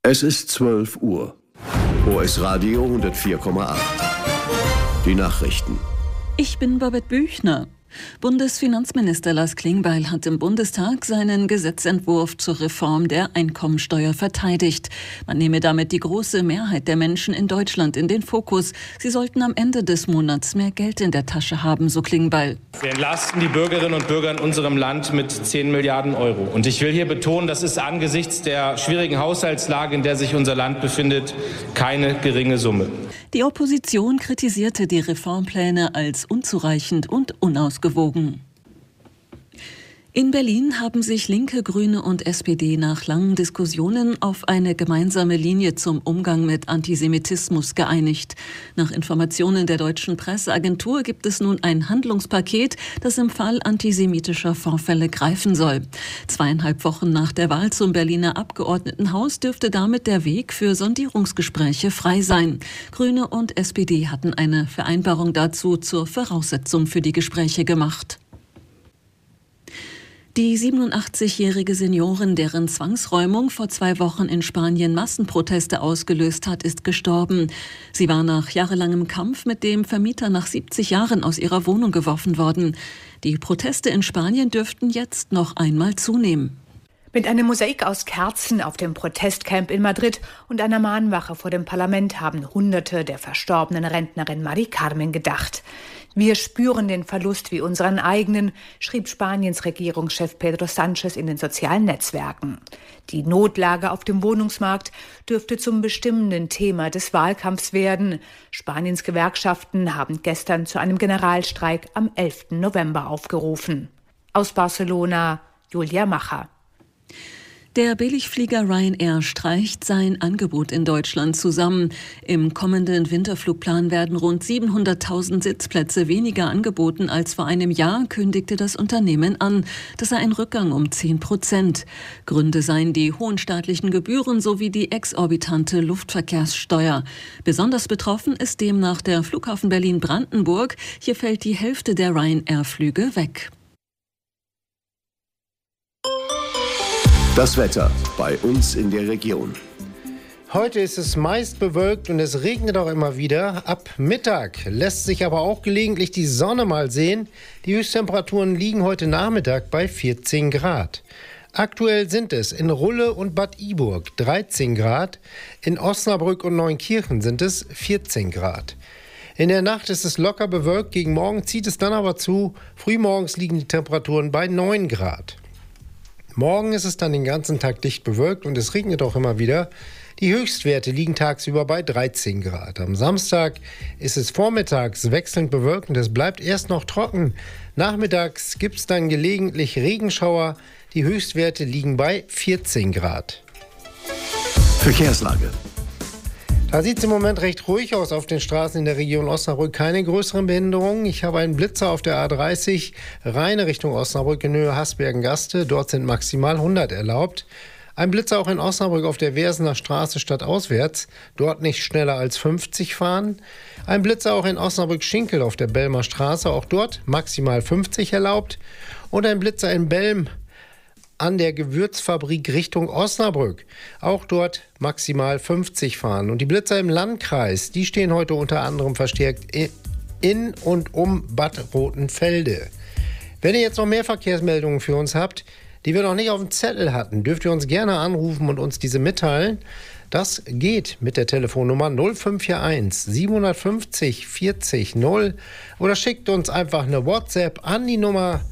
Es ist 12 Uhr. OS Radio 104,8. Die Nachrichten. Ich bin Babette Büchner. Bundesfinanzminister Lars Klingbeil hat im Bundestag seinen Gesetzentwurf zur Reform der Einkommensteuer verteidigt. Man nehme damit die große Mehrheit der Menschen in Deutschland in den Fokus. Sie sollten am Ende des Monats mehr Geld in der Tasche haben, so Klingbeil. Wir entlasten die Bürgerinnen und Bürger in unserem Land mit 10 Milliarden Euro. Und ich will hier betonen, das ist angesichts der schwierigen Haushaltslage, in der sich unser Land befindet, keine geringe Summe. Die Opposition kritisierte die Reformpläne als unzureichend und unausgewogen. In Berlin haben sich Linke, Grüne und SPD nach langen Diskussionen auf eine gemeinsame Linie zum Umgang mit Antisemitismus geeinigt. Nach Informationen der deutschen Presseagentur gibt es nun ein Handlungspaket, das im Fall antisemitischer Vorfälle greifen soll. 2,5 Wochen nach der Wahl zum Berliner Abgeordnetenhaus dürfte damit der Weg für Sondierungsgespräche frei sein. Grüne und SPD hatten eine Vereinbarung dazu zur Voraussetzung für die Gespräche gemacht. Die 87-jährige Seniorin, deren Zwangsräumung vor 2 Wochen in Spanien Massenproteste ausgelöst hat, ist gestorben. Sie war nach jahrelangem Kampf mit dem Vermieter nach 70 Jahren aus ihrer Wohnung geworfen worden. Die Proteste in Spanien dürften jetzt noch einmal zunehmen. Mit einem Mosaik aus Kerzen auf dem Protestcamp in Madrid und einer Mahnwache vor dem Parlament haben Hunderte der verstorbenen Rentnerin Mari Carmen gedacht. Wir spüren den Verlust wie unseren eigenen, schrieb Spaniens Regierungschef Pedro Sánchez in den sozialen Netzwerken. Die Notlage auf dem Wohnungsmarkt dürfte zum bestimmenden Thema des Wahlkampfs werden. Spaniens Gewerkschaften haben gestern zu einem Generalstreik am 11. November aufgerufen. Aus Barcelona, Julia Macher. Der Billigflieger Ryanair streicht sein Angebot in Deutschland zusammen. Im kommenden Winterflugplan werden rund 700.000 Sitzplätze weniger angeboten als vor einem Jahr, kündigte das Unternehmen an. Das sei ein Rückgang um 10%. Gründe seien die hohen staatlichen Gebühren sowie die exorbitante Luftverkehrssteuer. Besonders betroffen ist demnach der Flughafen Berlin-Brandenburg. Hier fällt die Hälfte der Ryanair-Flüge weg. Das Wetter bei uns in der Region. Heute ist es meist bewölkt und es regnet auch immer wieder. Ab Mittag lässt sich aber auch gelegentlich die Sonne mal sehen. Die Höchsttemperaturen liegen heute Nachmittag bei 14 Grad. Aktuell sind es in Rulle und Bad Iburg 13 Grad, in Osnabrück und Neunkirchen sind es 14 Grad. In der Nacht ist es locker bewölkt, gegen Morgen zieht es dann aber zu. Frühmorgens liegen die Temperaturen bei 9 Grad. Morgen ist es dann den ganzen Tag dicht bewölkt und es regnet auch immer wieder. Die Höchstwerte liegen tagsüber bei 13 Grad. Am Samstag ist es vormittags wechselnd bewölkt und es bleibt erst noch trocken. Nachmittags gibt es dann gelegentlich Regenschauer. Die Höchstwerte liegen bei 14 Grad. Verkehrslage. Da sieht es im Moment recht ruhig aus auf den Straßen in der Region Osnabrück. Keine größeren Behinderungen. Ich habe einen Blitzer auf der A30, reine Richtung Osnabrück in Höhe Hasbergen-Gaste. Dort sind maximal 100 erlaubt. Ein Blitzer auch in Osnabrück auf der Versener Straße stadtauswärts. Dort nicht schneller als 50 fahren. Ein Blitzer auch in Osnabrück-Schinkel auf der Belmer Straße. Auch dort maximal 50 erlaubt. Und ein Blitzer in Belm an der Gewürzfabrik Richtung Osnabrück. Auch dort maximal 50 fahren. Und die Blitzer im Landkreis, die stehen heute unter anderem verstärkt in und um Bad Rotenfelde. Wenn ihr jetzt noch mehr Verkehrsmeldungen für uns habt, die wir noch nicht auf dem Zettel hatten, dürft ihr uns gerne anrufen und uns diese mitteilen. Das geht mit der Telefonnummer 0541 750 40 0 oder schickt uns einfach eine WhatsApp an die Nummer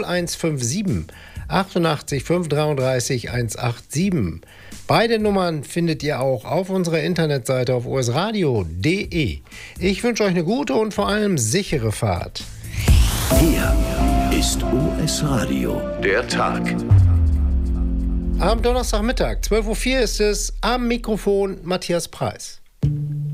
0157 88 533 187. Beide Nummern findet ihr auch auf unserer Internetseite auf osradio.de. Ich wünsche euch eine gute und vor allem sichere Fahrt. Hier ist OS Radio, der Tag. Am Donnerstagmittag, 12.04 Uhr ist es, am Mikrofon Matthias Preis.